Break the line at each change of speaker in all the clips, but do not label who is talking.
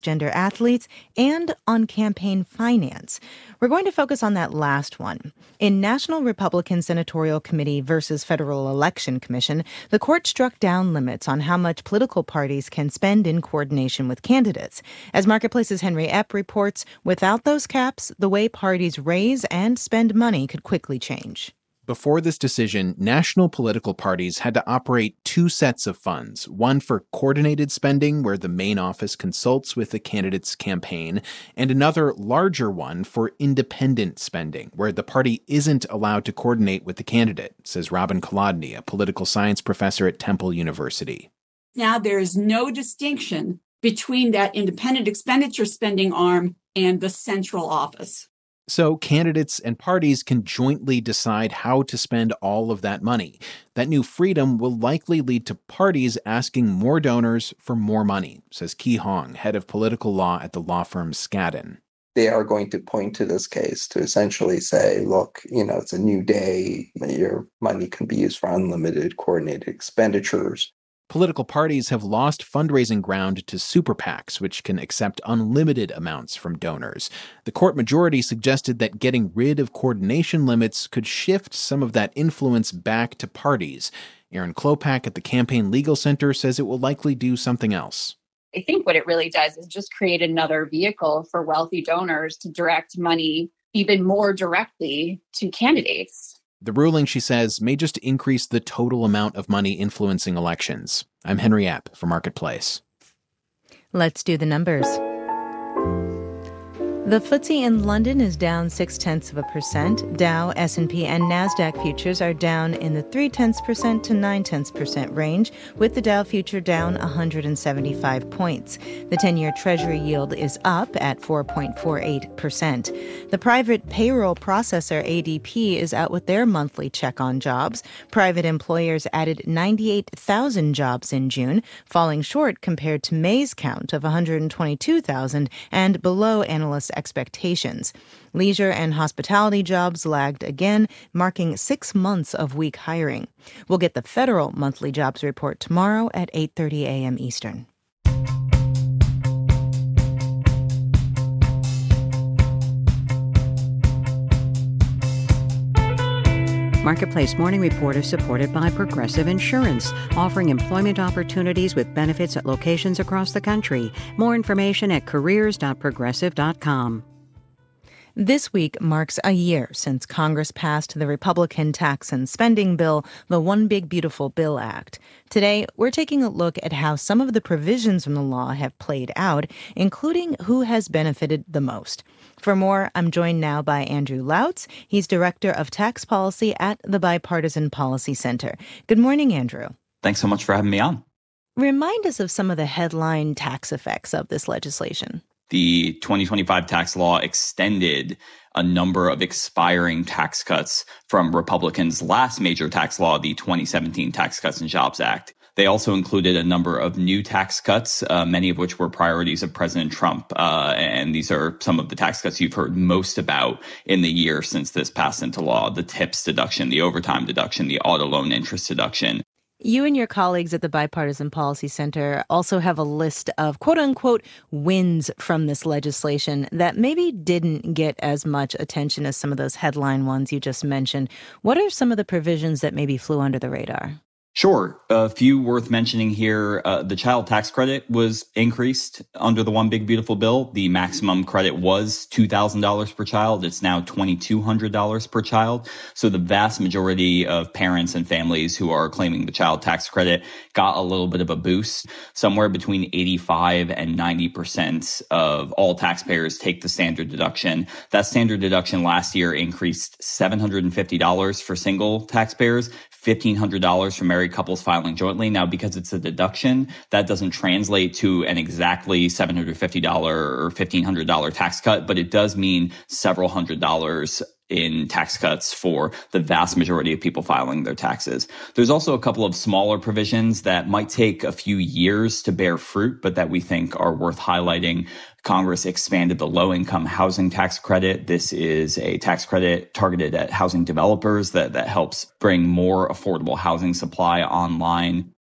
gender athletes, and on campaign finance. We're going to focus on that last one. In National Republican Senatorial Committee versus Federal Election Commission, the court struck down limits on how much political parties can spend in coordination with candidates. As Marketplace's Henry Epp reports, without those caps, the way parties raise and spend money could quickly change.
Before this decision, national political parties had to operate two sets of funds, one for coordinated spending, where the main office consults with the candidate's campaign, and another larger one for independent spending, where the party isn't allowed to coordinate with the candidate, says Robin Kolodny, a political science professor at Temple University.
Now there is no distinction between that independent expenditure spending arm and the central office.
So candidates and parties can jointly decide how to spend all of that money. That new freedom will likely lead to parties asking more donors for more money, says Ki Hong, head of political law at the law firm Skadden.
They are going to point to this case to essentially say, look, it's a new day. Your money can be used for unlimited coordinated expenditures.
Political parties have lost fundraising ground to super PACs, which can accept unlimited amounts from donors. The court majority suggested that getting rid of coordination limits could shift some of that influence back to parties. Erin Klopak at the Campaign Legal Center says it will likely do something else.
I think what it really does is just create another vehicle for wealthy donors to direct money even more directly to candidates.
The ruling, she says, may just increase the total amount of money influencing elections. I'm Henry Epp for Marketplace.
Let's do the numbers. The FTSE in London is down 0.6%. Dow, S&P, and NASDAQ futures are down in the 0.3% to 0.9% range, with the Dow future down 175 points. The 10-year Treasury yield is up at 4.48%. The private payroll processor ADP is out with their monthly check on jobs. Private employers added 98,000 jobs in June, falling short compared to May's count of 122,000 and below analysts' expectations. Leisure and hospitality jobs lagged again, marking 6 months of weak hiring. We'll get the federal monthly jobs report tomorrow at 8:30 a.m. Eastern.
Marketplace Morning Report is supported by Progressive Insurance, offering employment opportunities with benefits at locations across the country. More information at careers.progressive.com.
This week marks a year since Congress passed the Republican tax and spending bill, the One Big Beautiful Bill Act. Today, we're taking a look at how some of the provisions from the law have played out, including who has benefited the most. For more, I'm joined now by Andrew Lautz. He's Director of Tax Policy at the Bipartisan Policy Center. Good morning, Andrew.
Thanks so much for having me on.
Remind us of some of the headline tax effects of this legislation.
The 2025 tax law extended a number of expiring tax cuts from Republicans' last major tax law, the 2017 Tax Cuts and Jobs Act. They also included a number of new tax cuts, many of which were priorities of President Trump. And these are some of the tax cuts you've heard most about in the year since this passed into law: the TIPS deduction, the overtime deduction, the auto loan interest deduction.
You and your colleagues at the Bipartisan Policy Center also have a list of quote-unquote wins from this legislation that maybe didn't get as much attention as some of those headline ones you just mentioned. What are some of the provisions that maybe flew under the radar?
Sure. A few worth mentioning here. The child tax credit was increased under the One Big Beautiful Bill. The maximum credit was $2,000 per child. It's now $2,200 per child. So the vast majority of parents and families who are claiming the child tax credit got a little bit of a boost. Somewhere between 85 and 90% of all taxpayers take the standard deduction. That standard deduction last year increased $750 for single taxpayers, $1,500 for married couples filing jointly. Now, because it's a deduction, that doesn't translate to an exactly $750 or $1,500 tax cut, but it does mean several $100s in tax cuts for the vast majority of people filing their taxes. There's also a couple of smaller provisions that might take a few years to bear fruit, but that we think are worth highlighting. Congress expanded the low-income housing tax credit. This is a tax credit targeted at housing developers that helps bring more affordable housing supply online.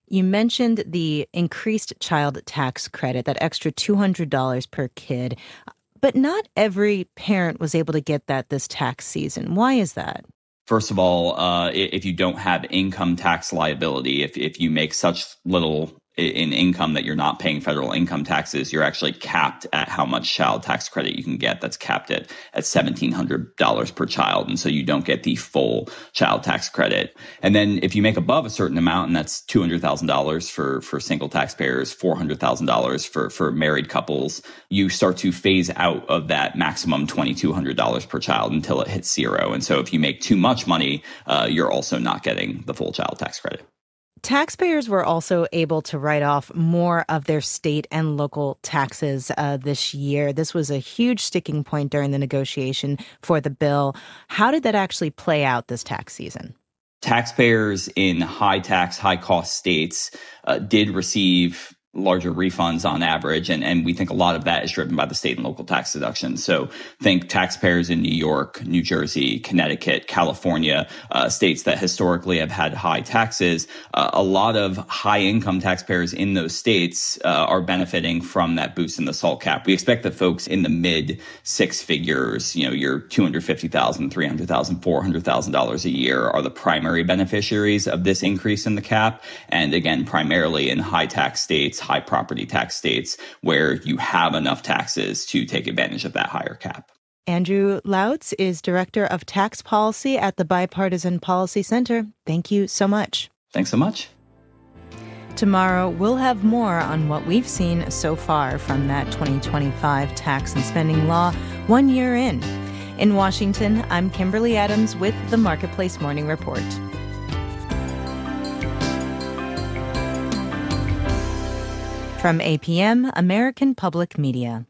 You mentioned the increased child tax credit, that extra $200 per kid. But not every parent was able to get that this tax season. Why is that?
First of all, if you don't have income tax liability, if you make such little in income that you're not paying federal income taxes, you're actually capped at how much child tax credit you can get. That's capped at $1,700 per child. And so you don't get the full child tax credit. And then if you make above a certain amount, and that's $200,000 for single taxpayers, $400,000 for married couples, you start to phase out of that maximum $2,200 per child until it hits zero. And so if you make too much money, you're also not getting the full child tax credit.
Taxpayers were also able to write off more of their state and local taxes this year. This was a huge sticking point during the negotiation for the bill. How did that actually play out this tax season?
Taxpayers in high tax, high cost states did receive larger refunds on average. And we think a lot of that is driven by the state and local tax deductions. So think taxpayers in New York, New Jersey, Connecticut, California, states that historically have had high taxes. A lot of high income taxpayers in those states are benefiting from that boost in the SALT cap. We expect that folks in the mid six figures, your $250,000, $300,000, $400,000 a year are the primary beneficiaries of this increase in the cap. And again, primarily in high tax states, high property tax states where you have enough taxes to take advantage of that higher cap.
Andrew Lautz is Director of Tax Policy at the Bipartisan Policy Center. Thank you so much.
Thanks so much.
Tomorrow, we'll have more on what we've seen so far from that 2025 tax and spending law 1 year in. In Washington, I'm Kimberly Adams with the Marketplace Morning Report. From APM, American Public Media.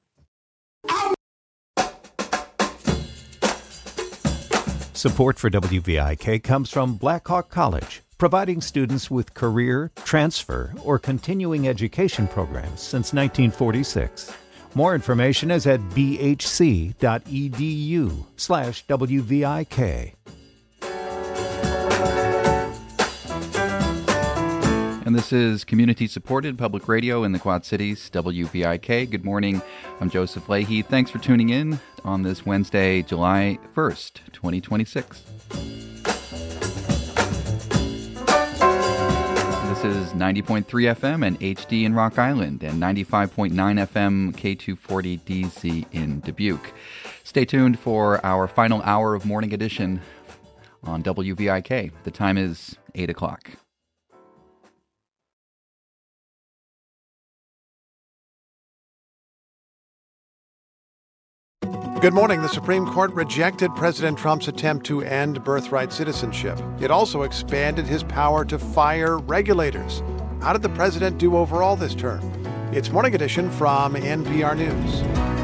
Support for WVIK comes from Blackhawk College, providing students with career, transfer, or continuing education programs since 1946. More information is at bhc.edu/WVIK.
And this is community-supported public radio in the Quad Cities, WVIK. Good morning. I'm Joseph Leahy. Thanks for tuning in on this Wednesday, July 1st, 2026. This is 90.3 FM and HD in Rock Island and 95.9 FM K240DC in Dubuque. Stay tuned for our final hour of Morning Edition on WVIK. The time is 8 o'clock.
Good morning. The Supreme Court rejected President Trump's attempt to end birthright citizenship. It also expanded his power to fire regulators. How did the president do overall this term? It's Morning Edition from NPR News.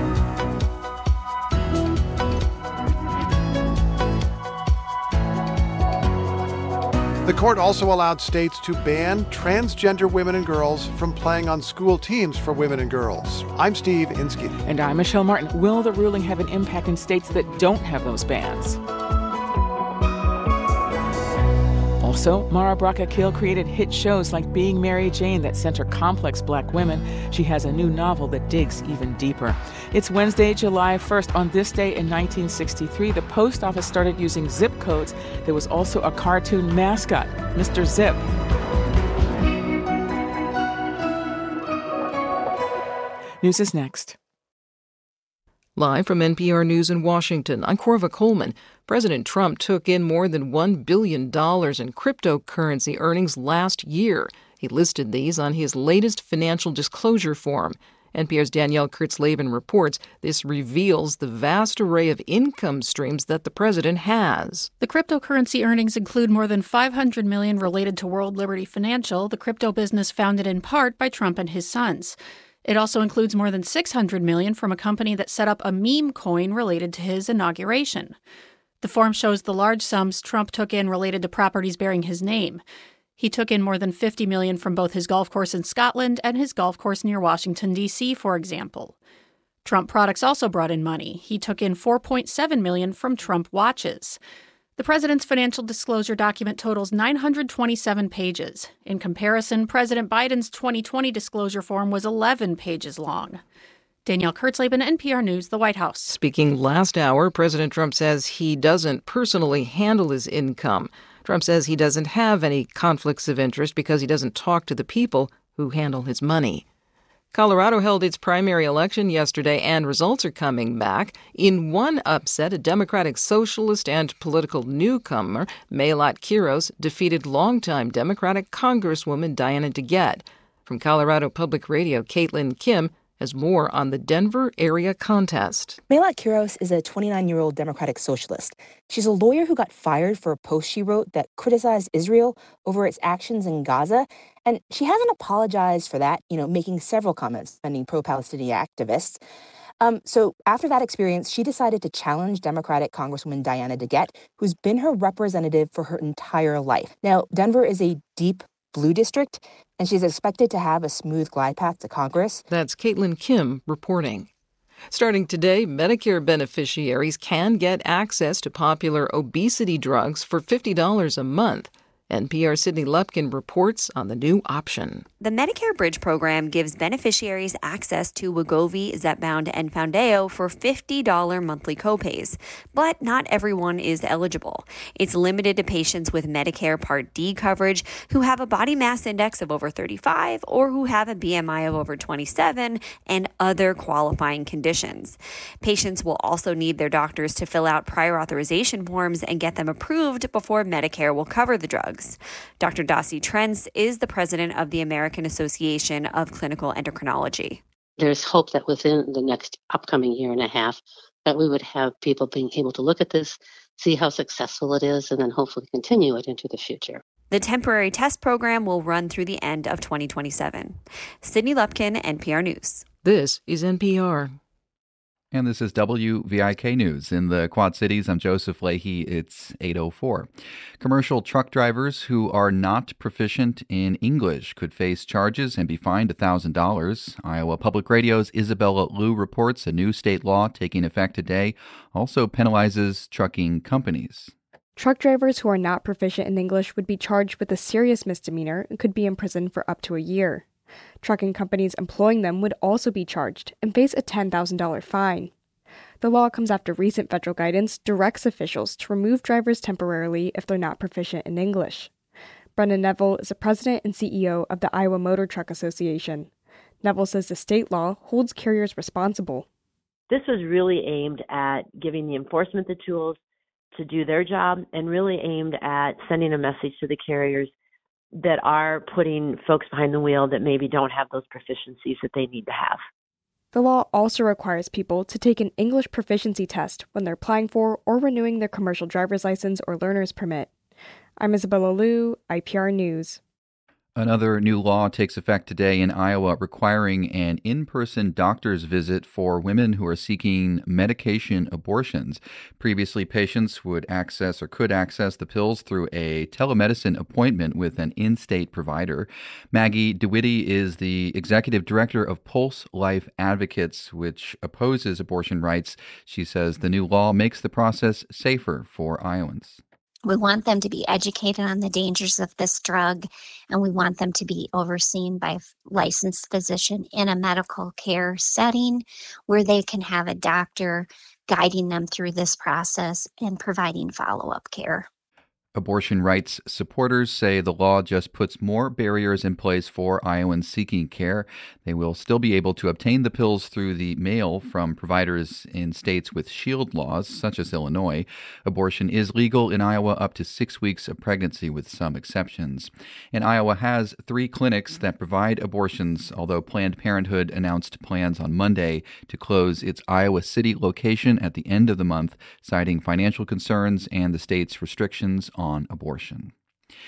The court also allowed states to ban transgender women and girls from playing on school teams for women and girls. I'm Steve Inskeep.
And I'm Michelle Martin. Will the ruling have an impact in states that don't have those bans? Also, Mara Brock Akil created hit shows like Being Mary Jane that center complex black women. She has a new novel that digs even deeper. It's Wednesday, July 1st. On this day in 1963, the post office started using zip codes. There was also a cartoon mascot, Mr. Zip. News is next.
Live from NPR News in Washington, I'm Corva Coleman. President Trump took in more than $1 billion in cryptocurrency earnings last year. He listed these on his latest financial disclosure form. NPR's Danielle Kurtzleben reports this reveals the vast array of income streams that the president has.
The cryptocurrency earnings include more than $500 million related to World Liberty Financial, the crypto business founded in part by Trump and his sons. It also includes more than $600 million from a company that set up a meme coin related to his inauguration. The form shows the large sums Trump took in related to properties bearing his name. He took in more than $50 million from both his golf course in Scotland and his golf course near Washington, D.C., for example. Trump products also brought in money. He took in $4.7 million from Trump watches. The president's financial disclosure document totals 927 pages. In comparison, President Biden's 2020 disclosure form was 11 pages long. Danielle Kurtzleben, NPR News, the White House.
Speaking last hour, President Trump says he doesn't personally handle his income. Trump says he doesn't have any conflicts of interest because he doesn't talk to the people who handle his money. Colorado held its primary election yesterday, and results are coming back. In one upset, a Democratic socialist and political newcomer, Mayolat Quiros, defeated longtime Democratic Congresswoman Diana DeGette. From Colorado Public Radio, Caitlin Kim has more on the Denver area contest.
Mayolat Quiros is a 29-year-old Democratic socialist. She's a lawyer who got fired for a post she wrote that criticized Israel over its actions in Gaza. And she hasn't apologized for that, making several comments defending pro-Palestinian activists. So after that experience, she decided to challenge Democratic Congresswoman Diana DeGette, who's been her representative for her entire life. Now, Denver is a deep blue district, and she's expected to have a smooth glide path to Congress.
That's Caitlin Kim reporting. Starting today, Medicare beneficiaries can get access to popular obesity drugs for $50 a month. NPR's Sydney Lupkin reports on the new option.
The Medicare Bridge program gives beneficiaries access to Wegovy, Zepbound, and Foundayo for $50 monthly copays. But not everyone is eligible. It's limited to patients with Medicare Part D coverage who have a body mass index of over 35 or who have a BMI of over 27 and other qualifying conditions. Patients will also need their doctors to fill out prior authorization forms and get them approved before Medicare will cover the drugs. Dr. Dasi Trentz is the president of the American Association of Clinical Endocrinology.
There's hope that within the next upcoming year and a half that we would have people being able to look at this, see how successful it is, and then hopefully continue it into the future.
The temporary test program will run through the end of 2027. Sydney Lupkin, NPR News.
This is NPR.
And this is WVIK News. In the Quad Cities, I'm Joseph Leahy. It's 8:04. Commercial truck drivers who are not proficient in English could face charges and be fined $1,000. Iowa Public Radio's Isabella Liu reports a new state law taking effect today also penalizes trucking companies.
Truck drivers who are not proficient in English would be charged with a serious misdemeanor and could be imprisoned for up to a year. Trucking companies employing them would also be charged and face a $10,000 fine. The law comes after recent federal guidance directs officials to remove drivers temporarily if they're not proficient in English. Brendan Neville is the president and CEO of the Iowa Motor Truck Association. Neville says the state law holds carriers responsible.
This was really aimed at giving the enforcement the tools to do their job and really aimed at sending a message to the carriers that are putting folks behind the wheel that maybe don't have those proficiencies that they need to have.
The law also requires people to take an English proficiency test when they're applying for or renewing their commercial driver's license or learner's permit. I'm Isabella Liu, IPR News.
Another new law takes effect today in Iowa requiring an in-person doctor's visit for women who are seeking medication abortions. Previously, patients would access or could access the pills through a telemedicine appointment with an in-state provider. Maggie DeWitty is the executive director of Pulse Life Advocates, which opposes abortion rights. She says the new law makes the process safer for Iowans.
We want them to be educated on the dangers of this drug, and we want them to be overseen by a licensed physician in a medical care setting where they can have a doctor guiding them through this process and providing follow-up care.
Abortion rights supporters say the law just puts more barriers in place for Iowans seeking care. They will still be able to obtain the pills through the mail from providers in states with shield laws, such as Illinois. Abortion is legal in Iowa up to 6 weeks of pregnancy, with some exceptions. And Iowa has 3 clinics that provide abortions, although Planned Parenthood announced plans on Monday to close its Iowa City location at the end of the month, citing financial concerns and the state's restrictions on abortion.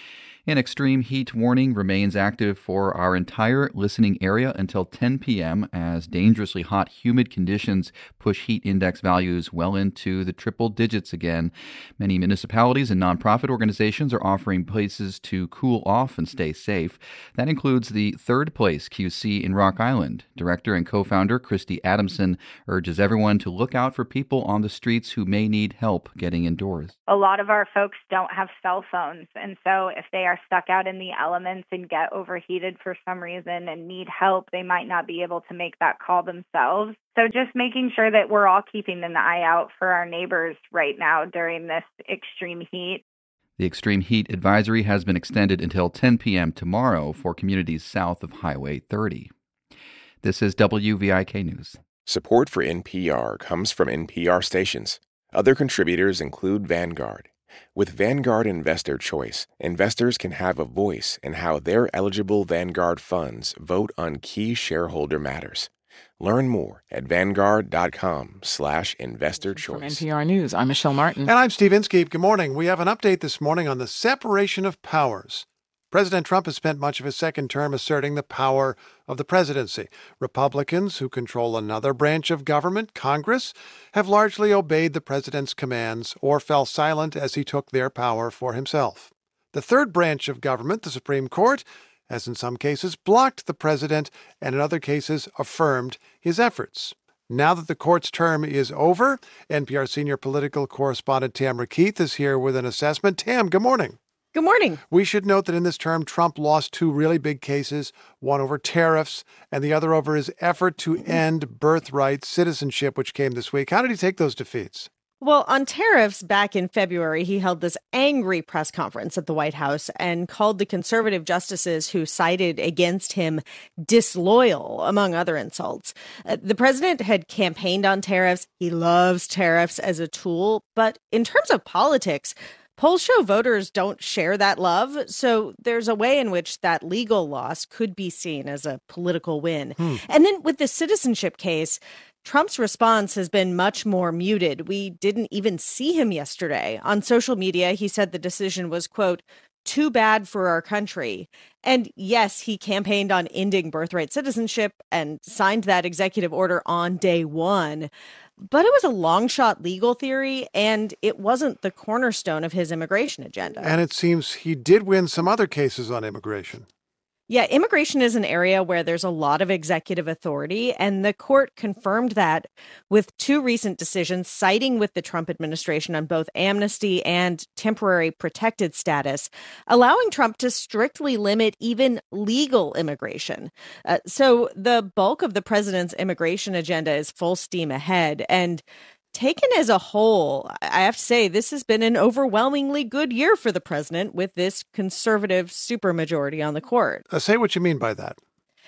An extreme heat warning remains active for our entire listening area until 10 p.m. as dangerously hot, humid conditions push heat index values well into the triple digits again. Many municipalities and nonprofit organizations are offering places to cool off and stay safe. That includes the Third Place QC in Rock Island. Director and co-founder Christy Adamson urges everyone to look out for people on the streets who may need help getting indoors.
A lot of our folks don't have cell phones, and so if they are stuck out in the elements and get overheated for some reason and need help, they might not be able to make that call themselves. So just making sure that we're all keeping an eye out for our neighbors right now during this extreme heat.
The extreme heat advisory has been extended until 10 p.m. tomorrow for communities south of Highway 30. This is WVIK News.
Support for NPR comes from NPR stations. Other contributors include Vanguard. With Vanguard Investor Choice, investors can have a voice in how their eligible Vanguard funds vote on key shareholder matters. Learn more at Vanguard.com/investor choice.
From NPR News, I'm Michelle Martin.
And I'm Steve Inskeep. Good morning. We have an update this morning on the separation of powers. President Trump has spent much of his second term asserting the power of the presidency. Republicans, who control another branch of government, Congress, have largely obeyed the president's commands or fell silent as he took their power for himself. The third branch of government, the Supreme Court, has in some cases blocked the president and in other cases affirmed his efforts. Now that the court's term is over, NPR senior political correspondent Tamara Keith is here with an assessment. Tam, good morning.
Good morning.
We should note that in this term, Trump lost two really big cases, one over tariffs and the other over his effort to end birthright citizenship, which came this week. How did he take those defeats?
Well, on tariffs, back in February, he held this angry press conference at the White House and called the conservative justices who sided against him disloyal, among other insults. The president had campaigned on tariffs. He loves tariffs as a tool. But in terms of politics, polls show voters don't share that love, so there's a way in which that legal loss could be seen as a political win. And then with the citizenship case, Trump's response has been much more muted. We didn't even see him yesterday. On social media, he said the decision was, quote, too bad for our country. And yes, he campaigned on ending birthright citizenship and signed that executive order on day one. But it was a long shot legal theory, and it wasn't the cornerstone of his immigration agenda.
And it seems he did win some other cases on immigration.
Yeah, immigration is an area where there's a lot of executive authority, and the court confirmed that with two recent decisions siding with the Trump administration on both amnesty and temporary protected status, allowing Trump to strictly limit even legal immigration. So the bulk of the president's immigration agenda is full steam ahead, and taken as a whole, I have to say this has been an overwhelmingly good year for the president with this conservative supermajority on the court.
Say what you mean by that.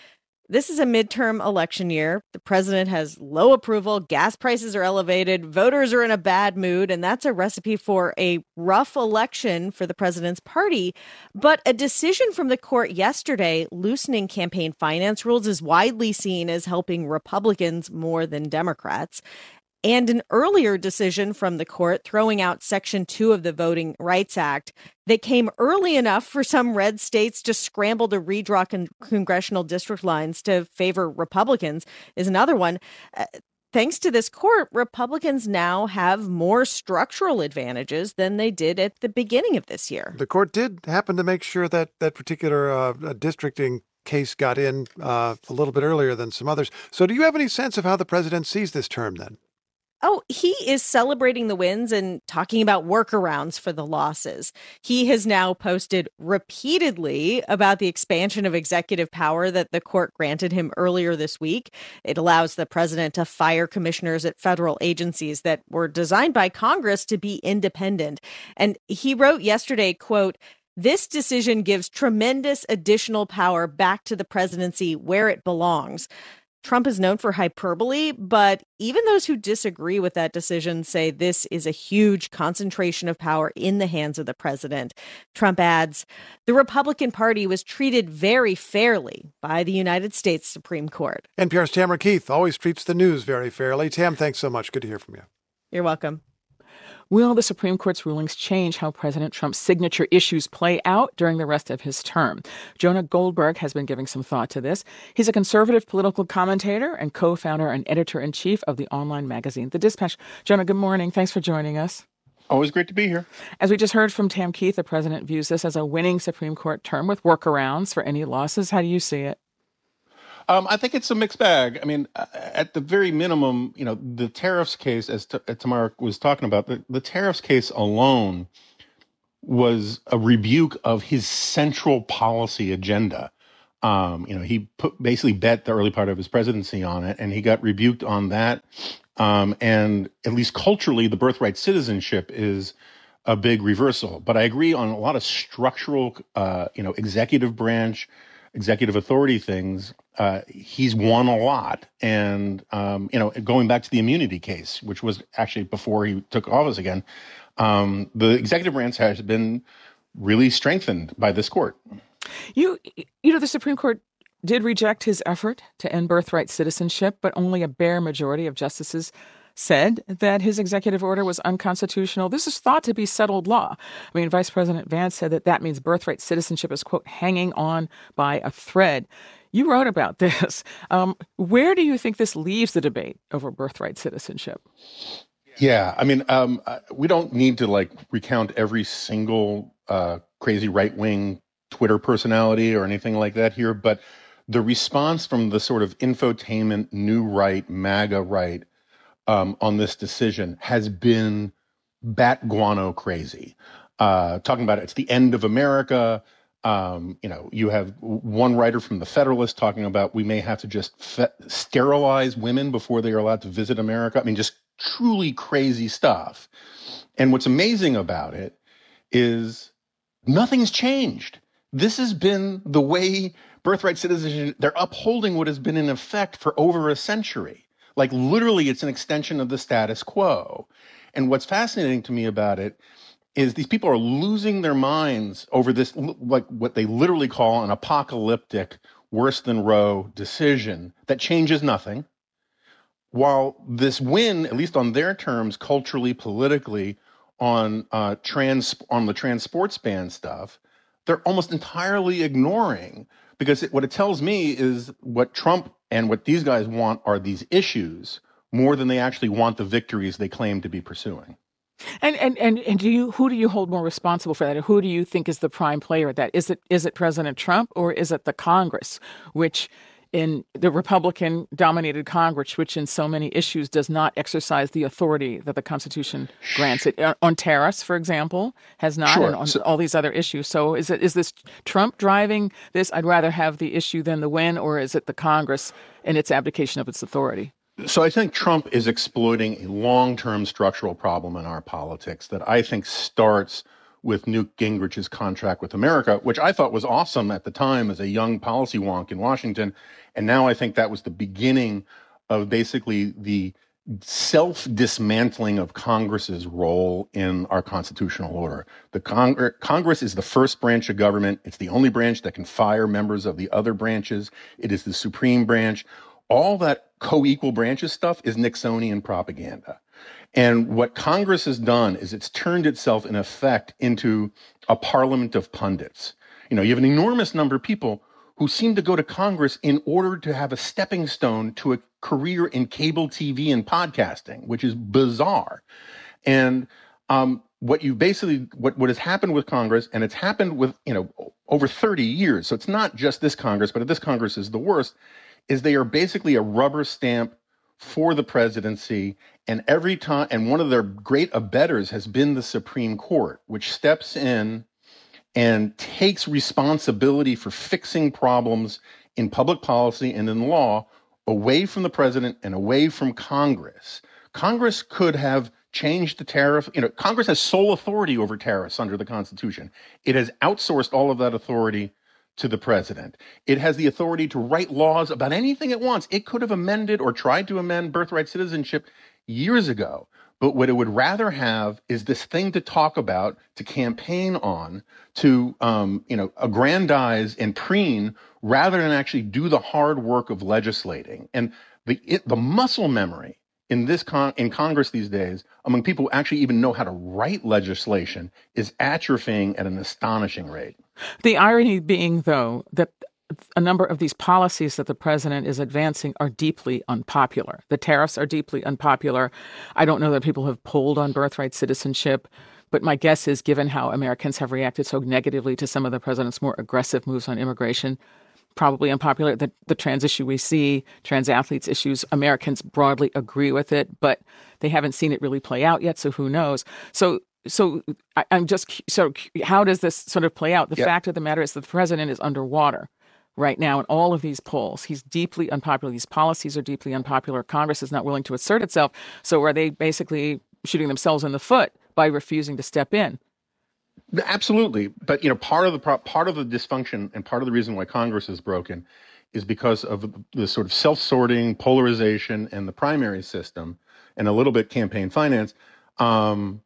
This is a midterm election year. The president has low approval. Gas prices are elevated. Voters are in a bad mood. And that's a recipe for a rough election for the president's party. But a decision from the court yesterday loosening campaign finance rules is widely seen as helping Republicans more than Democrats. And an earlier decision from the court throwing out Section 2 of the Voting Rights Act that came early enough for some red states to scramble to redraw congressional district lines to favor Republicans is another one. Thanks to this court, Republicans now have more structural advantages than they did at the beginning of this year.
The court did happen to make sure that that particular districting case got in a little bit earlier than some others. So do you have any sense of how the president sees this term then?
Oh, he is celebrating the wins and talking about workarounds for the losses. He has now posted repeatedly about the expansion of executive power that the court granted him earlier this week. It allows the president to fire commissioners at federal agencies that were designed by Congress to be independent. And he wrote yesterday, quote, "This decision gives tremendous additional power back to the presidency where it belongs." Trump is known for hyperbole, but even those who disagree with that decision say this is a huge concentration of power in the hands of the president. Trump adds, the Republican Party was treated very fairly by the United States Supreme Court.
NPR's Tamara Keith always treats the news very fairly. Tam, thanks so much. Good to hear from you.
You're welcome.
Will the Supreme Court's rulings change how President Trump's signature issues play out during the rest of his term? Jonah Goldberg has been giving some thought to this. He's a conservative political commentator and co-founder and editor-in-chief of the online magazine The Dispatch. Jonah, good morning. Thanks for joining us.
Always great to be here.
As we just heard from Tam Keith, the president views this as a winning Supreme Court term with workarounds for any losses. How do you see it?
I think it's a mixed bag. I mean, at the very minimum, the tariffs case, as Tamara was talking about, the tariffs case alone was a rebuke of his central policy agenda. He basically bet the early part of his presidency on it, and he got rebuked on that. And at least culturally, the birthright citizenship is a big reversal. But I agree on a lot of structural, executive branch, executive authority things. He's won a lot. And, going back to the immunity case, which was actually before he took office again, the executive branch has been really strengthened by this court.
The Supreme Court did reject his effort to end birthright citizenship, but only a bare majority of justices said that his executive order was unconstitutional. This is thought to be settled law. I mean, Vice President Vance said that means birthright citizenship is, quote, hanging on by a thread. You wrote about this. Where do you think this leaves the debate over birthright citizenship?
Yeah, I mean, we don't need to recount every single crazy right-wing Twitter personality or anything like that here, but the response from the sort of infotainment, new right, MAGA right on this decision has been bat guano crazy. Talking about it's the end of America. You have one writer from the Federalist talking about we may have to just sterilize women before they are allowed to visit America. I mean, just truly crazy stuff. And what's amazing about it is nothing's changed. This has been the way birthright citizenship, they're upholding what has been in effect for over a century. Literally, it's an extension of the status quo. And what's fascinating to me about it is these people are losing their minds over this, what they literally call an apocalyptic, worse than Roe decision that changes nothing. While this win, at least on their terms, culturally, politically, on the trans sports ban stuff, they're almost entirely ignoring, because what it tells me is what Trump and what these guys want are these issues more than they actually want the victories they claim to be pursuing.
And who do you hold more responsible for that? Or who do you think is the prime player at that? Is it President Trump, or is it the Congress, which in the Republican-dominated Congress, which in so many issues does not exercise the authority that the Constitution grants it? On tariffs, for example, has not,
sure.
And on all these other issues. So is this Trump driving this? I'd rather have the issue than the win, or is it the Congress and its abdication of its authority?
So I think Trump is exploiting a long-term structural problem in our politics that I think starts with Newt Gingrich's contract with America, which I thought was awesome at the time as a young policy wonk in Washington. And now I think that was the beginning of basically the self-dismantling of Congress's role in our constitutional order. The Congress is the first branch of government. It's the only branch that can fire members of the other branches. It is the supreme branch. All that co-equal branches stuff is Nixonian propaganda. And what Congress has done is it's turned itself, in effect, into a parliament of pundits. You have an enormous number of people who seem to go to Congress in order to have a stepping stone to a career in cable TV and podcasting, which is bizarre. And what has happened with Congress, and it's happened with, over 30 years, so it's not just this Congress, but this Congress is the worst, is they are basically a rubber stamp for the presidency. And every time, and one of their great abettors has been the Supreme Court, which steps in and takes responsibility for fixing problems in public policy and in law away from the president and away from Congress. Congress could have changed the tariff. Congress has sole authority over tariffs under the Constitution. It has outsourced all of that authority to the president. It has the authority to write laws about anything it wants. It could have amended or tried to amend birthright citizenship years ago. But what it would rather have is this thing to talk about, to campaign on, to aggrandize and preen, rather than actually do the hard work of legislating. And the muscle memory in Congress these days, among people who actually even know how to write legislation, is atrophying at an astonishing rate.
The irony being, though, that a number of these policies that the president is advancing are deeply unpopular. The tariffs are deeply unpopular. I don't know that people have polled on birthright citizenship, but my guess is, given how Americans have reacted so negatively to some of the president's more aggressive moves on immigration, probably unpopular. The trans issue we see, trans athletes issues, Americans broadly agree with it, but they haven't seen it really play out yet, so who knows? So I'm just, so how does this sort of play out? The fact of the matter is that the president is underwater right now in all of these polls. He's deeply unpopular. These policies are deeply unpopular. Congress is not willing to assert itself. So are they basically shooting themselves in the foot by refusing to step in?
Absolutely. But, part of the dysfunction and part of the reason why Congress is broken is because of the sort of self-sorting polarization and the primary system and a little bit campaign finance. You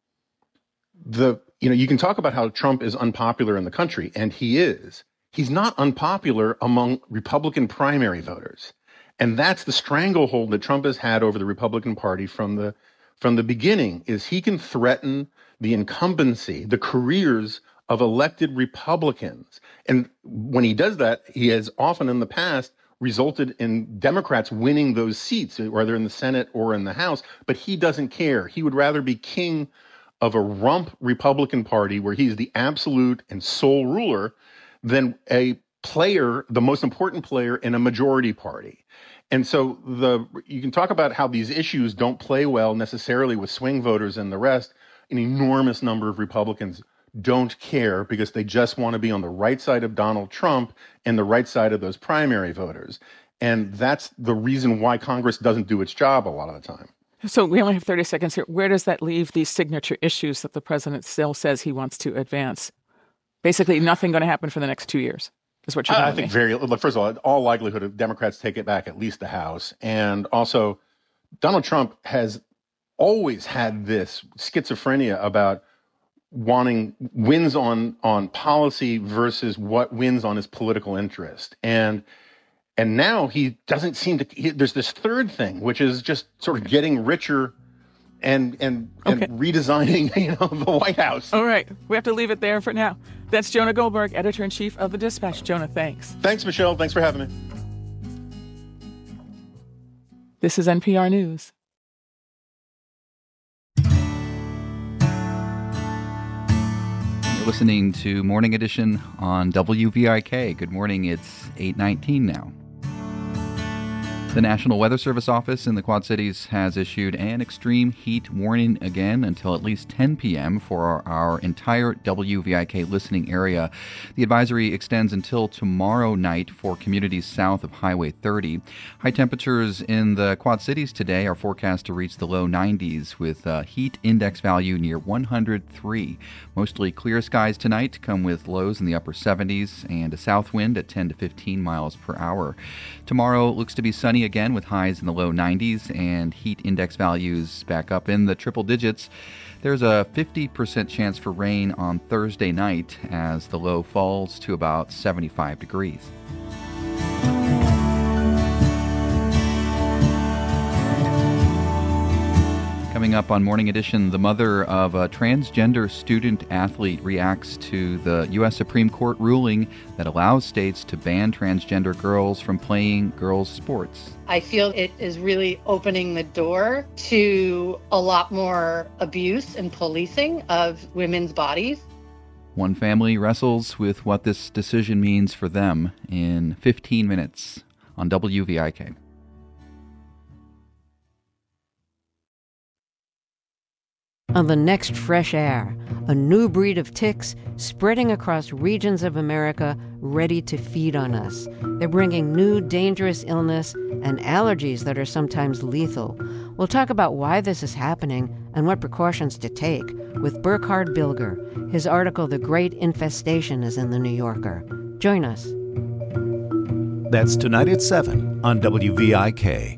can talk about how Trump is unpopular in the country, and he is. He's not unpopular among Republican primary voters. And that's the stranglehold that Trump has had over the Republican Party from the beginning, is he can threaten the incumbency, the careers of elected Republicans. And when he does that, he has often in the past resulted in Democrats winning those seats, whether in the Senate or in the House. But he doesn't care. He would rather be king of a rump Republican Party where he's the absolute and sole ruler than a player, the most important player in a majority party. And so you can talk about how these issues don't play well necessarily with swing voters and the rest. An enormous number of Republicans don't care because they just want to be on the right side of Donald Trump and the right side of those primary voters. And that's the reason why Congress doesn't do its job a lot of the time.
So we only have 30 seconds here. Where does that leave these signature issues that the president still says he wants to advance? Basically, nothing going to happen for the next 2 years is what you're telling me.
I think first of all likelihood of Democrats take it back, at least the House. And also, Donald Trump has always had this schizophrenia about wanting wins on policy versus what wins on his political interest. And now he doesn't seem to, there's this third thing, which is just sort of getting richer and redesigning, the White House.
All right. We have to leave it there for now. That's Jonah Goldberg, editor-in-chief of The Dispatch. Jonah, thanks.
Thanks, Michelle. Thanks for having me.
This is NPR News.
You're listening to Morning Edition on WVIK. Good morning. It's 8:19 now. The National Weather Service office in the Quad Cities has issued an extreme heat warning again until at least 10 p.m. for our entire WVIK listening area. The advisory extends until tomorrow night for communities south of Highway 30. High temperatures in the Quad Cities today are forecast to reach the low 90s with a heat index value near 103. Mostly clear skies tonight come with lows in the upper 70s and a south wind at 10 to 15 miles per hour. Tomorrow looks to be sunny again with highs in the low 90s and heat index values back up in the triple digits. There's a 50% chance for rain on Thursday night as the low falls to about 75 degrees. Coming up on Morning Edition, the mother of a transgender student athlete reacts to the U.S. Supreme Court ruling that allows states to ban transgender girls from playing girls' sports.
I feel it is really opening the door to a lot more abuse and policing of women's bodies.
One family wrestles with what this decision means for them in 15 minutes on WVIK.
On the next Fresh Air, a new breed of ticks spreading across regions of America ready to feed on us. They're bringing new dangerous illness and allergies that are sometimes lethal. We'll talk about why this is happening and what precautions to take with Burkhard Bilger. His article, The Great Infestation, is in The New Yorker. Join us.
That's tonight at 7 on WVIK.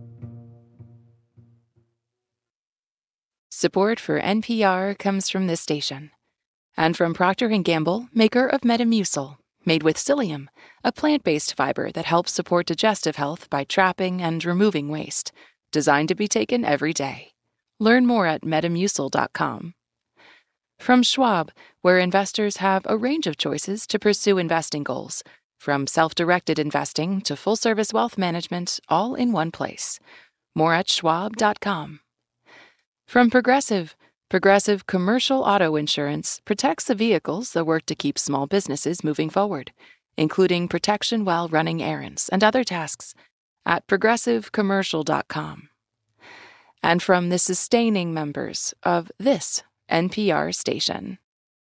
Support for NPR comes from this station and from Procter & Gamble, maker of Metamucil, made with psyllium, a plant-based fiber that helps support digestive health by trapping and removing waste. designed to be taken every day. Learn more at Metamucil.com. From Schwab, where investors have a range of choices to pursue investing goals, from self-directed investing to full-service wealth management, all in one place. More at Schwab.com. From Progressive, Progressive Commercial Auto Insurance protects the vehicles that work to keep small businesses moving forward, including protection while running errands and other tasks, at ProgressiveCommercial.com. And from the sustaining members of this NPR station.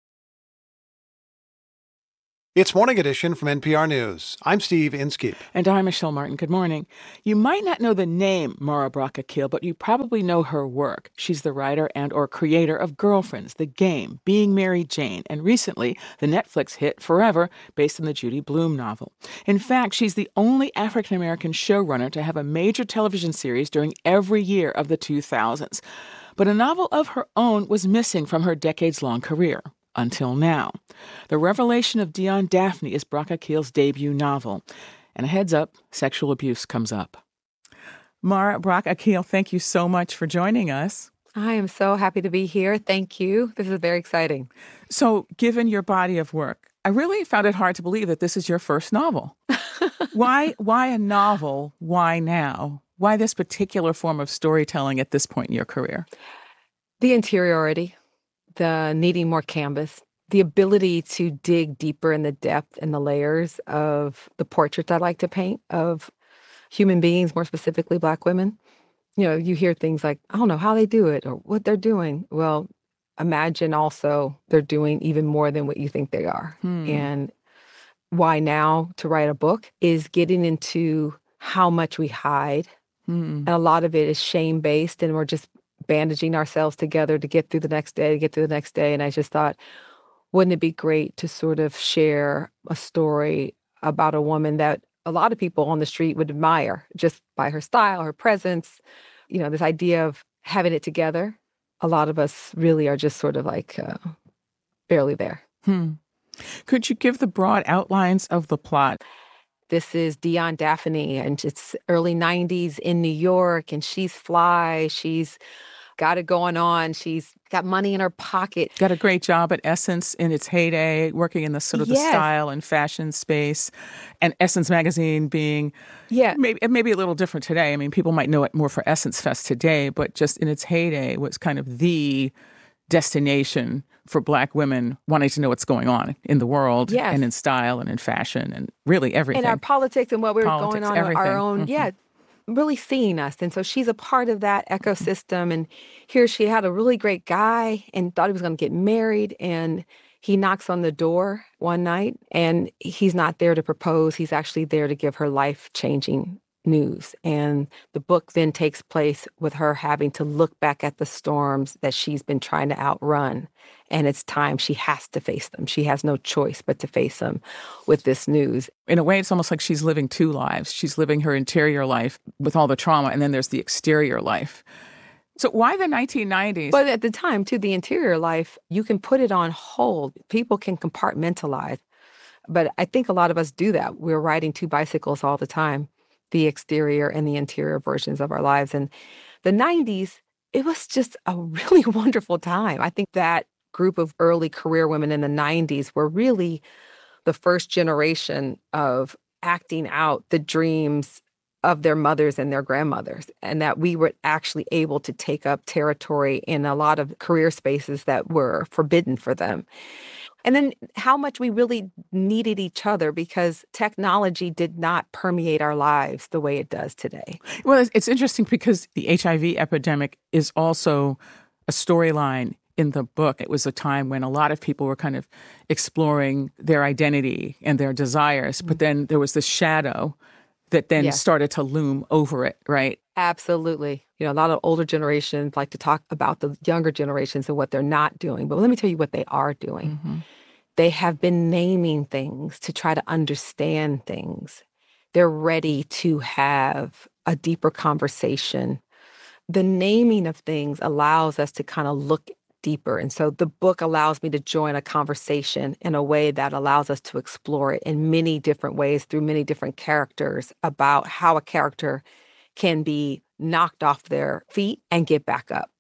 It's Morning Edition from NPR News. I'm Steve Inskeep.
And I'm Michelle Martin. Good morning. You might not know the name Mara Brock Akil, but you probably know her work. She's the writer and or creator of Girlfriends, The Game, Being Mary Jane, and recently the Netflix hit Forever, based on the Judy Blume novel. In fact, she's the only African-American showrunner to have a major television series during every year of the 2000s. But a novel of her own was missing from her decades-long career. Until now. The Revelation of Dion Daphne is Brock Akil's debut novel. And a heads up, sexual abuse comes up. Mara Brock Akil, thank you so much for joining us.
I am so happy to be here. Thank you. This is very exciting.
So, given your body of work, I really found it hard to believe that this is your first novel. Why a novel? Why now? Why this particular form of storytelling at this point in your career?
The interiority. The needing more canvas, the ability to dig deeper in the depth and the layers of the portraits I like to paint of human beings, more specifically Black women. You know, you hear things like, I don't know how they do it or what they're doing. Well, imagine also they're doing even more than what you think they are. And why now to write a book is getting into how much we hide. And a lot of it is shame-based, and we're just bandaging ourselves together to get through the next day, And I just thought, wouldn't it be great to sort of share a story about a woman that a lot of people on the street would admire just by her style, her presence, you know, this idea of having it together. A lot of us really are just sort of like barely there.
Could you give the broad outlines of the plot?
This is Dion Daphne, and it's early 90s in New York, and she's fly. She's got it going on. She's got money in her pocket.
Got a great job at Essence in its heyday, working in the sort of the style and fashion space. And Essence magazine being maybe a little different today. I mean, people might know it more for Essence Fest today, but just in its heyday was kind of the destination for Black women wanting to know what's going on in the world and in style and in fashion and really everything.
And our politics and what we were going on in our own, really seeing us. And so she's a part of that ecosystem. And here she had a really great guy and thought he was going to get married. And he knocks on the door one night and he's not there to propose. He's actually there to give her life-changing news. And the book then takes place with her having to look back at the storms that she's been trying to outrun. And it's time she has to face them. She has no choice but to face them with this news.
In a way, it's almost like she's living two lives. She's living her interior life with all the trauma, and then there's the exterior life. So why the 1990s?
But at the time, too, the interior life, you can put it on hold. People can compartmentalize. But I think a lot of us do that. We're riding two bicycles all the time, the exterior and the interior versions of our lives. And the 90s, it was just a really wonderful time. I think that group of early career women in the 90s were really the first generation of acting out the dreams of their mothers and their grandmothers, and that we were actually able to take up territory in a lot of career spaces that were forbidden for them. And then how much we really needed each other because technology did not permeate our lives the way it does today.
Well, it's interesting because the HIV epidemic is also a storyline in the book. It was a time when a lot of people were kind of exploring their identity and their desires, but then there was this shadow that then started to loom over it, right?
Absolutely. You know, a lot of older generations like to talk about the younger generations and what they're not doing. But let me tell you what they are doing. Mm-hmm. They have been naming things to try to understand things. They're ready to have a deeper conversation. The naming of things allows us to kind of look deeper. And so the book allows me to join a conversation in a way that allows us to explore it in many different ways through many different characters about how a character can be knocked off their feet and get back up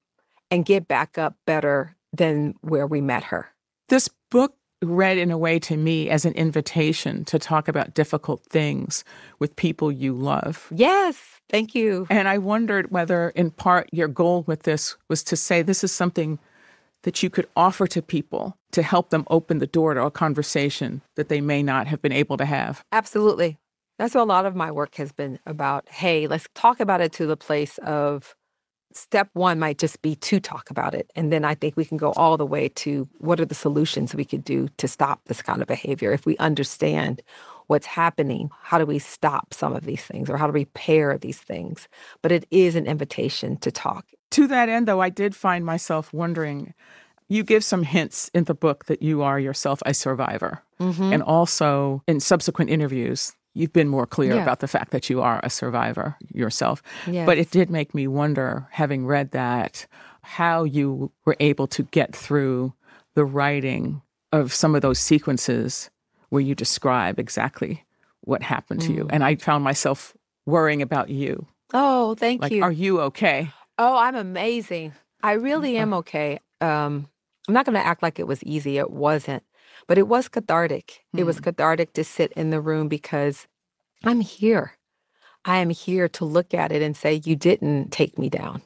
better than where we met her.
This book read in a way to me as an invitation to talk about difficult things with people you love.
Yes, thank you.
And I wondered whether, in part, your goal with this was to say this is something that you could offer to people to help them open the door to a conversation that they may not have been able to have.
Absolutely. That's what a lot of my work has been about. Hey, let's talk about it to the place of step one might just be to talk about it. And then I think we can go all the way to what are the solutions we could do to stop this kind of behavior. If we understand what's happening, how do we stop some of these things or how to repair these things? But it is an invitation to talk.
To that end, though, I did find myself wondering, you give some hints in the book that you are yourself a survivor.
Mm-hmm.
And also in subsequent interviews, you've been more clear about the fact that you are a survivor yourself.
Yes.
But it did make me wonder, having read that, how you were able to get through the writing of some of those sequences where you describe exactly what happened to you. And I found myself worrying about you.
Oh, thank you.
Are you okay?
Oh, I'm amazing. I really am okay. I'm not going to act like it was easy. It wasn't. But it was cathartic. It was cathartic to sit in the room because I'm here. I am here to look at it and say, you didn't take me down.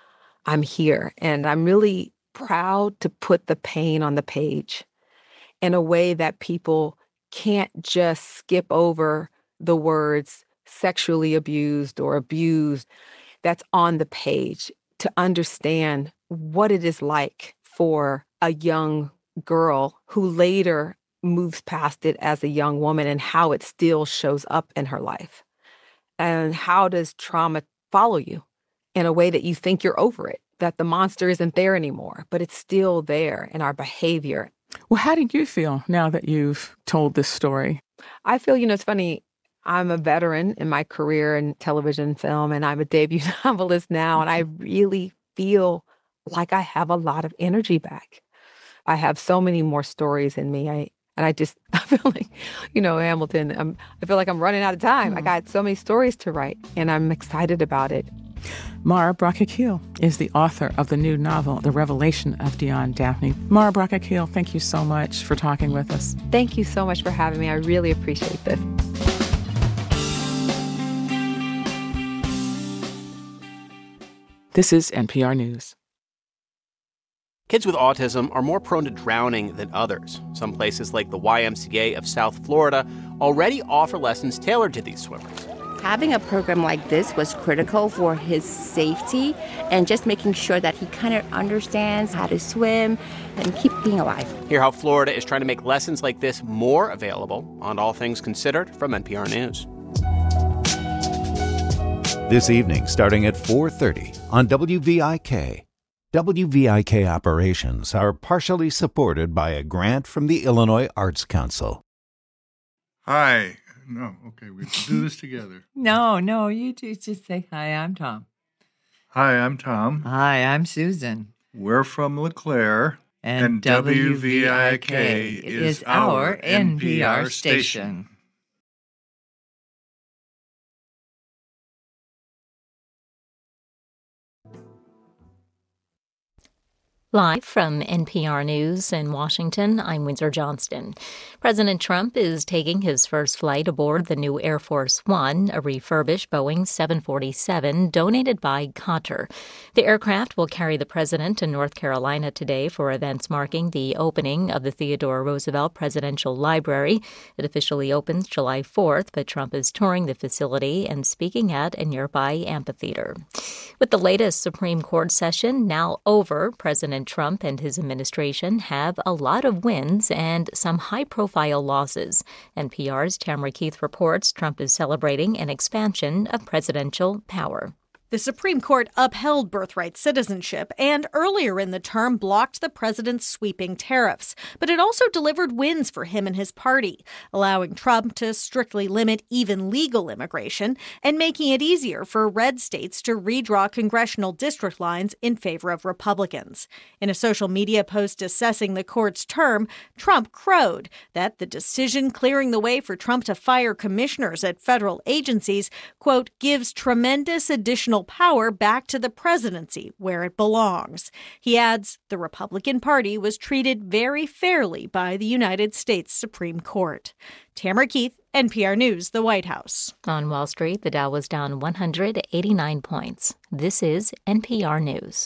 I'm here. And I'm really proud to put the pain on the page in a way that people can't just skip over the words sexually abused or abused that's on the page, to understand what it is like for a young girl who later moves past it as a young woman and how it still shows up in her life. And how does trauma follow you in a way that you think you're over it, that the monster isn't there anymore, but it's still there in our behavior.
Well, how do you feel now that you've told this story?
I feel, it's funny, I'm a veteran in my career in television and film, and I'm a debut novelist now, and I really feel like I have a lot of energy back. I have so many more stories in me. I feel like, Hamilton, I feel like I'm running out of time. I got so many stories to write, and I'm excited about it.
Mara Bracha-Keel is the author of the new novel, The Revelation of Dion Daphne. Mara Bracha-Keel, thank you so much for talking with us.
Thank you so much for having me. I really appreciate this.
This is NPR News.
Kids with autism are more prone to drowning than others. Some places like the YMCA of South Florida already offer lessons tailored to these swimmers.
Having a program like this was critical for his safety and just making sure that he kind of understands how to swim and keep being alive.
Hear how Florida is trying to make lessons like this more available on All Things Considered from NPR News.
This evening, starting at 4:30 on WVIK. WVIK operations are partially supported by a grant from the Illinois Arts Council.
Hi. No, okay, we have to do this together.
No, you two just say, hi, I'm Tom.
Hi, I'm Tom.
Hi, I'm Susan.
We're from LeClaire, and WVIK is our NPR station.
Live from NPR News in Washington, I'm Windsor Johnston. President Trump is taking his first flight aboard the new Air Force One, a refurbished Boeing 747 donated by Qatar. The aircraft will carry the president to North Carolina today for events marking the opening of the Theodore Roosevelt Presidential Library. It officially opens July 4th, but Trump is touring the facility and speaking at a nearby amphitheater. With the latest Supreme Court session now over, President Trump and his administration have a lot of wins and some high-profile losses. NPR's Tamara Keith reports Trump is celebrating an expansion of presidential power.
The Supreme Court upheld birthright citizenship and earlier in the term blocked the president's sweeping tariffs. But it also delivered wins for him and his party, allowing Trump to strictly limit even legal immigration and making it easier for red states to redraw congressional district lines in favor of Republicans. In a social media post assessing the court's term, Trump crowed that the decision clearing the way for Trump to fire commissioners at federal agencies, quote, gives tremendous additional constitutional power back to the presidency, where it belongs. He adds the Republican Party was treated very fairly by the United States Supreme Court. Tamara Keith, NPR News, the White House.
On Wall Street, the Dow was down 189 points. This is NPR News.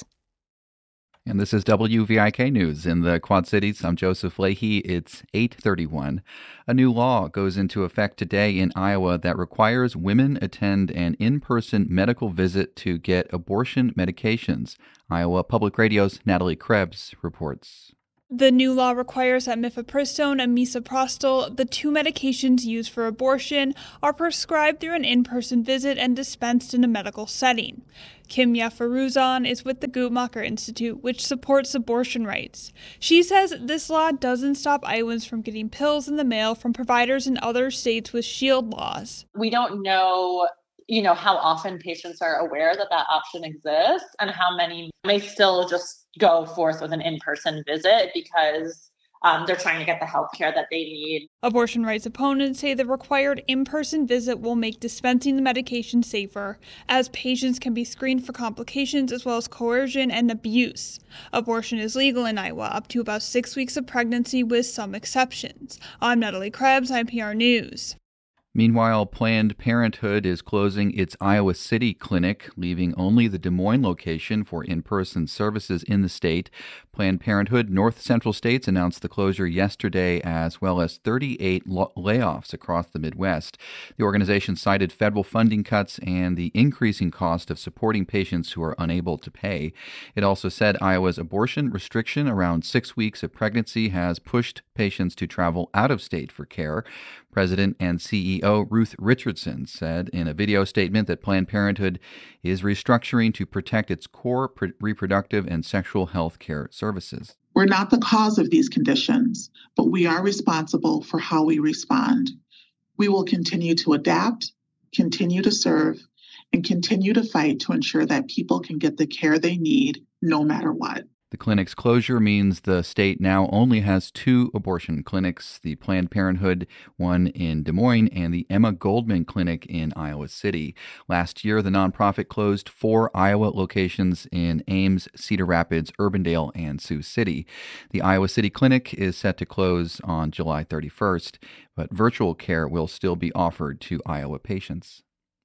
And this is WVIK News in the Quad Cities. I'm Joseph Leahy. It's 8:31. A new law goes into effect today in Iowa that requires women attend an in-person medical visit to get abortion medications. Iowa Public Radio's Natalie Krebs reports.
The new law requires that mifepristone and misoprostol, the two medications used for abortion, are prescribed through an in-person visit and dispensed in a medical setting. Kimya Faruzan is with the Guttmacher Institute, which supports abortion rights. She says this law doesn't stop Iowans from getting pills in the mail from providers in other states with shield laws.
We don't know how often patients are aware that option exists and how many may still just go forth with an in-person visit because they're trying to get the health care that they need.
Abortion rights opponents say the required in-person visit will make dispensing the medication safer, as patients can be screened for complications as well as coercion and abuse. Abortion is legal in Iowa up to about 6 weeks of pregnancy with some exceptions. I'm Natalie Krebs, NPR News.
Meanwhile, Planned Parenthood is closing its Iowa City clinic, leaving only the Des Moines location for in-person services in the state. Planned Parenthood North Central States announced the closure yesterday, as well as 38 layoffs across the Midwest. The organization cited federal funding cuts and the increasing cost of supporting patients who are unable to pay. It also said Iowa's abortion restriction around 6 weeks of pregnancy has pushed patients to travel out of state for care. President and CEO Ruth Richardson said in a video statement that Planned Parenthood is restructuring to protect its core reproductive and sexual health care services.
We're not the cause of these conditions, but we are responsible for how we respond. We will continue to adapt, continue to serve, and continue to fight to ensure that people can get the care they need no matter what.
The clinic's closure means the state now only has 2 abortion clinics, the Planned Parenthood one in Des Moines and the Emma Goldman Clinic in Iowa City. Last year, the nonprofit closed 4 Iowa locations in Ames, Cedar Rapids, Urbandale, and Sioux City. The Iowa City Clinic is set to close on July 31st, but virtual care will still be offered to Iowa patients.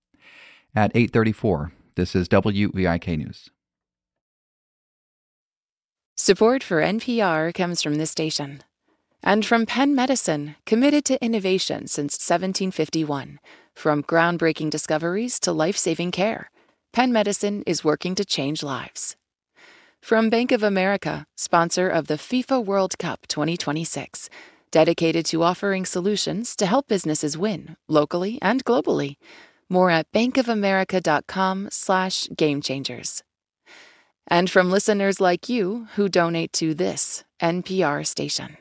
At 8:34, this is WVIK News.
Support for NPR comes from this station and from Penn Medicine, committed to innovation since 1751. From groundbreaking discoveries to life-saving care, Penn Medicine is working to change lives. From Bank of America, sponsor of the FIFA World Cup 2026, dedicated to offering solutions to help businesses win locally and globally. More at bankofamerica.com/gamechangers. And from listeners like you who donate to this NPR station.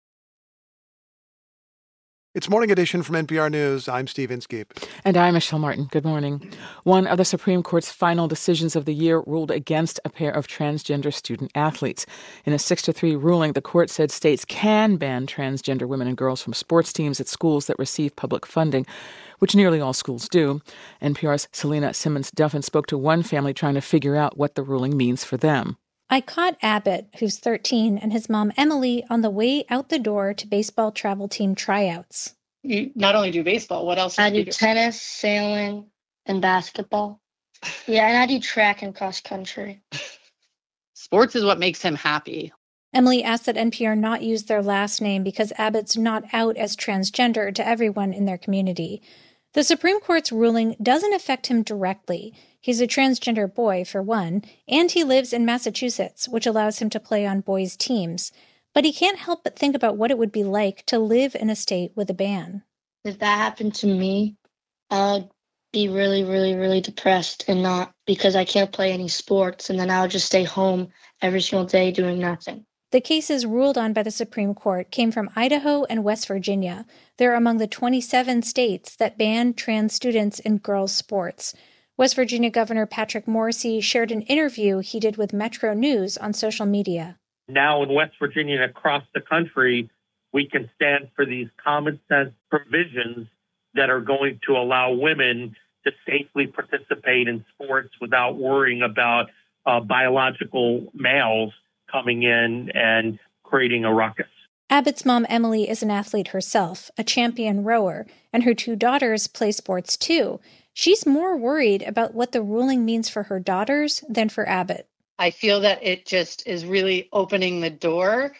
It's Morning Edition from NPR News. I'm Steve Inskeep.
And I'm Michelle Martin. Good morning. One of the Supreme Court's final decisions of the year ruled against a pair of transgender student athletes. In a 6-3 ruling, the court said states can ban transgender women and girls from sports teams at schools that receive public funding, which nearly all schools do. NPR's Selena Simmons-Duffin spoke to one family trying to figure out what the ruling means for them.
I caught Abbott, who's 13, and his mom, Emily, on the way out the door to baseball travel team tryouts.
You not only do baseball, what else?
I do tennis, sailing, and basketball. Yeah, and I do track and cross country.
Sports is what makes him happy.
Emily asked that NPR not use their last name because Abbott's not out as transgender to everyone in their community. The Supreme Court's ruling doesn't affect him directly. He's a transgender boy, for one, and he lives in Massachusetts, which allows him to play on boys' teams. But he can't help but think about what it would be like to live in a state with a ban.
If that happened to me, I'd be really, really, really depressed, and not because I can't play any sports, and then I would just stay home every single day doing nothing.
The cases ruled on by the Supreme Court came from Idaho and West Virginia. They're among the 27 states that ban trans students in girls' sports. West Virginia Governor Patrick Morrisey shared an interview he did with Metro News on social media.
Now in West Virginia and across the country, we can stand for these common sense provisions that are going to allow women to safely participate in sports without worrying about biological males coming in and creating a ruckus.
Abbott's mom, Emily, is an athlete herself, a champion rower, and her 2 daughters play sports too. She's more worried about what the ruling means for her daughters than for Abbott.
I feel that it just is really opening the door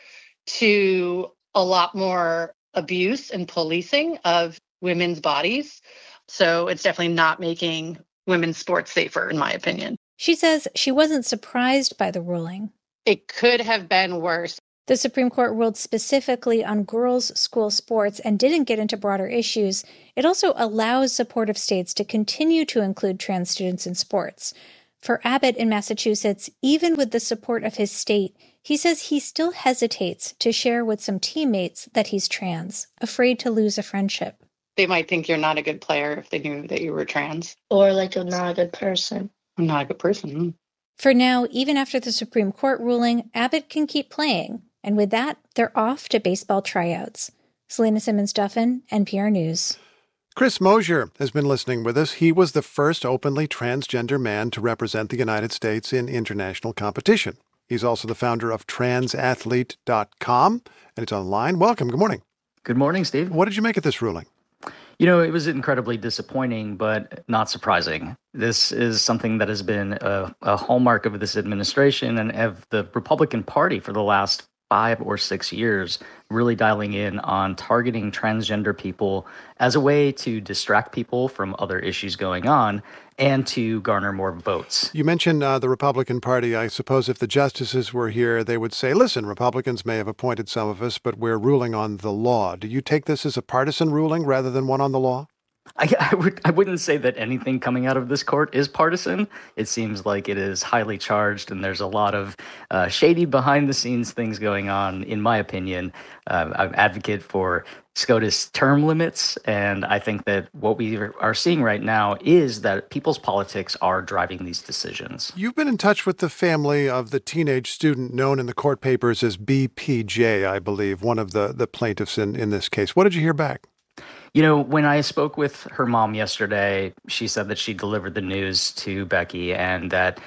to a lot more abuse and policing of women's bodies. So it's definitely not making women's sports safer, in my opinion.
She says she wasn't surprised by the ruling.
It could have been worse.
The Supreme Court ruled specifically on girls' school sports and didn't get into broader issues. It also allows supportive states to continue to include trans students in sports. For Abbott in Massachusetts, even with the support of his state, he says he still hesitates to share with some teammates that he's trans, afraid to lose a friendship.
They might think you're not a good player if they knew that you were trans.
Or like you're not a good person.
I'm not a good person.
For now, even after the Supreme Court ruling, Abbott can keep playing. And with that, they're off to baseball tryouts. Selena Simmons-Duffin, NPR News.
Chris Mosier has been listening with us. He was the first openly transgender man to represent the United States in international competition. He's also the founder of transathlete.com, and it's online. Welcome. Good morning.
Good morning, Steve.
What did you make of this ruling?
You know, it was incredibly disappointing, but not surprising. This is something that has been a hallmark of this administration and of the Republican Party for the last 5 or 6 years, really dialing in on targeting transgender people as a way to distract people from other issues going on and to garner more votes.
You mentioned the Republican Party. I suppose if the justices were here, they would say, listen, Republicans may have appointed some of us, but we're ruling on the law. Do you take this as a partisan ruling rather than one on the law?
I wouldn't say that anything coming out of this court is partisan. It seems like it is highly charged, and there's a lot of shady behind-the-scenes things going on, in my opinion. I advocate for SCOTUS term limits, and I think that what we are seeing right now is that people's politics are driving these decisions.
You've been in touch with the family of the teenage student known in the court papers as BPJ, I believe, one of the plaintiffs in this case. What did you hear back?
You know, when I spoke with her mom yesterday, she said that she delivered the news to Becky and that,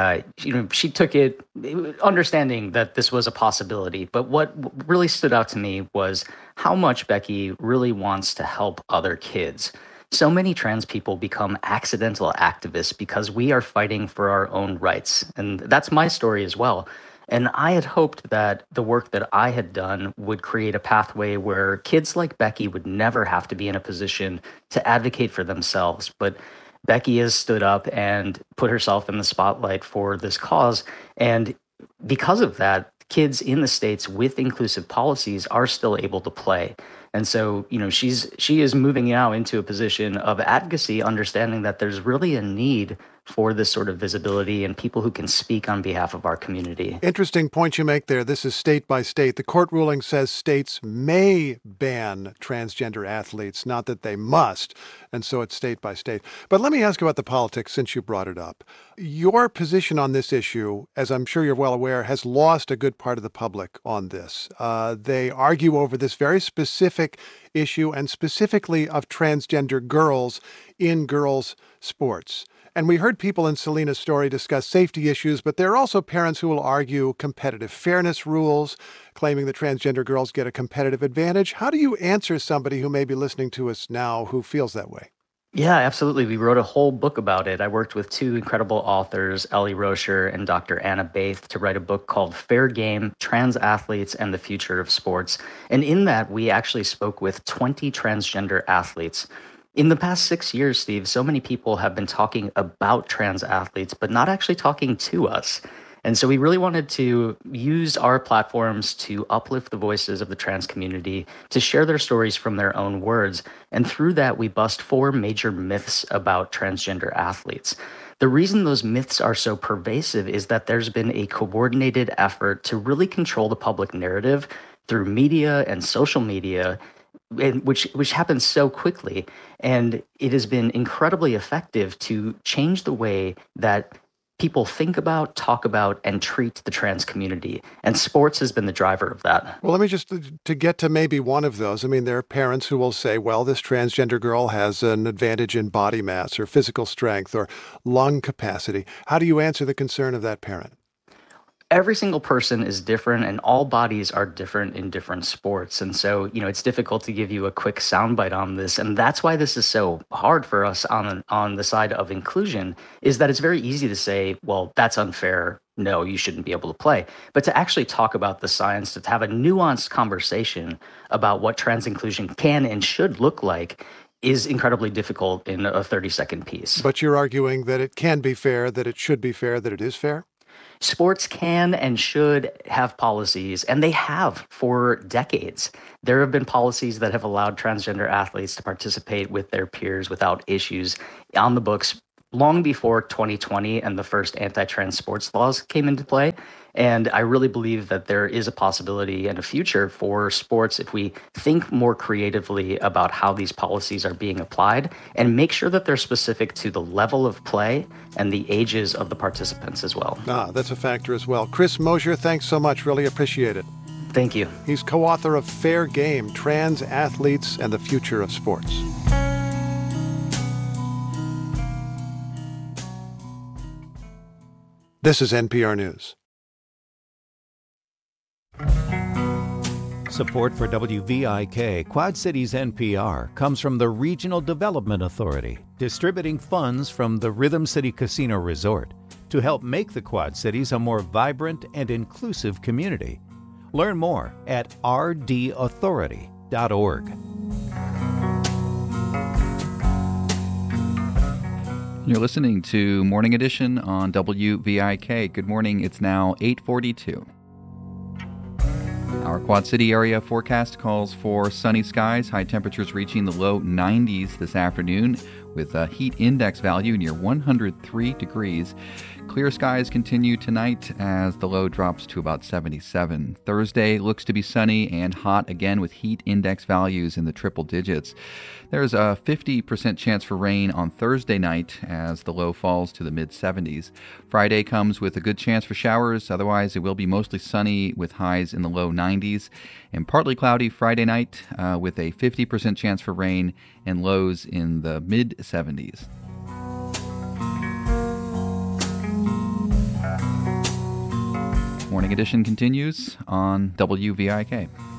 she took it understanding that this was a possibility. But what really stood out to me was how much Becky really wants to help other kids. So many trans people become accidental activists because we are fighting for our own rights. And that's my story as well. And I had hoped that the work that I had done would create a pathway where kids like Becky would never have to be in a position to advocate for themselves. But Becky has stood up and put herself in the spotlight for this cause. And because of that, kids in the States with inclusive policies are still able to play. And so, she is moving now into a position of advocacy, understanding that there's really a need for this sort of visibility and people who can speak on behalf of our community.
Interesting point you make there. This is state by state. The court ruling says states may ban transgender athletes, not that they must. And so it's state by state. But let me ask you about the politics since you brought it up. Your position on this issue, as I'm sure you're well aware, has lost a good part of the public on this. They argue over this very specific issue and specifically of transgender girls in girls' sports. And we heard people in Selena's story discuss safety issues, but there are also parents who will argue competitive fairness rules, claiming that transgender girls get a competitive advantage. How do you answer somebody who may be listening to us now who feels that way?
Yeah, absolutely. We wrote a whole book about it. I worked with 2 incredible authors, Ellie Rocher and Dr. Anna Baith, to write a book called Fair Game, Trans Athletes and the Future of Sports. And in that, we actually spoke with 20 transgender athletes. In the past 6 years, Steve, so many people have been talking about trans athletes, but not actually talking to us. And so we really wanted to use our platforms to uplift the voices of the trans community, to share their stories from their own words. And through that, we bust 4 major myths about transgender athletes. The reason those myths are so pervasive is that there's been a coordinated effort to really control the public narrative through media and social media, which happens so quickly. And it has been incredibly effective to change the way that people think about, talk about, and treat the trans community. And sports has been the driver of that.
Well, let me just, to get to maybe one of those, I mean, there are parents who will say, well, this transgender girl has an advantage in body mass or physical strength or lung capacity. How do you answer the concern of that parent?
Every single person is different, and all bodies are different in different sports. And so, it's difficult to give you a quick soundbite on this. And that's why this is so hard for us on the side of inclusion, is that it's very easy to say, well, that's unfair. No, you shouldn't be able to play. But to actually talk about the science, to have a nuanced conversation about what trans inclusion can and should look like is incredibly difficult in a 30-second piece.
But you're arguing that it can be fair, that it should be fair, that it is fair?
Sports can and should have policies, and they have for decades. There have been policies that have allowed transgender athletes to participate with their peers without issues on the books long before 2020 and the first anti-trans sports laws came into play. And I really believe that there is a possibility and a future for sports if we think more creatively about how these policies are being applied and make sure that they're specific to the level of play and the ages of the participants as well.
That's a factor as well. Chris Mosier, thanks so much. Really appreciate it.
Thank you.
He's co-author of Fair Game, Trans Athletes and the Future of Sports. This is NPR News.
Support for WVIK, Quad Cities NPR, comes from the Regional Development Authority, distributing funds from the Rhythm City Casino Resort to help make the Quad Cities a more vibrant and inclusive community. Learn more at rdauthority.org.
You're listening to Morning Edition on WVIK. Good morning. It's now 8:42. Our Quad City area forecast calls for sunny skies, high temperatures reaching the low 90s this afternoon with a heat index value near 103 degrees. Clear skies continue tonight as the low drops to about 77. Thursday looks to be sunny and hot again with heat index values in the triple digits. There's a 50% chance for rain on Thursday night as the low falls to the mid-70s. Friday comes with a good chance for showers. Otherwise, it will be mostly sunny with highs in the low 90s. And partly cloudy Friday night with a 50% chance for rain and lows in the mid-70s. Morning Edition continues on WVIK.